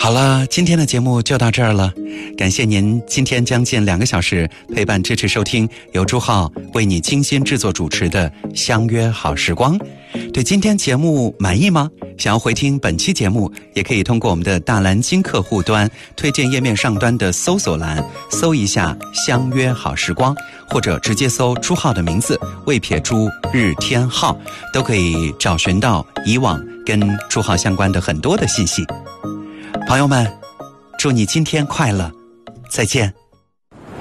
好了，今天的节目就到这儿了，感谢您今天将近2个小时陪伴支持收听由朱浩为你精心制作主持的相约好时光。对今天节目满意吗？想要回听本期节目，也可以通过我们的大蓝鲸客户端推荐页面上端的搜索栏搜一下相约好时光，或者直接搜朱浩的名字魏撇朱日天浩，都可以找寻到以往跟朱浩相关的很多的信息。朋友们，祝你今天快乐，再见。